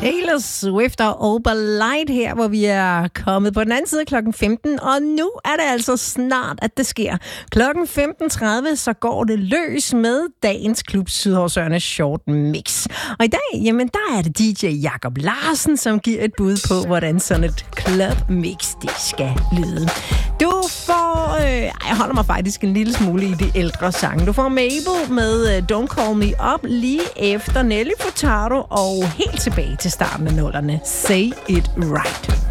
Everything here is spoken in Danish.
Taylor Swift og Ober Light her, hvor vi er kommet på den anden side klokken 15, og nu er det altså snart, at det sker. Klokken 15.30, så går det løs med dagens Klub Sydhavsørnes Short Mix. Og i dag, jamen der er det DJ Jakob Larsen, som giver et bud på, hvordan sådan et club mix, det skal lyde. Du får, jeg holder mig faktisk en lille smule i de ældre sange. Du får Mabel med Don't Call Me Up lige efter Nelly Furtado og helt tilbage til starten af nullerne. Say It Right.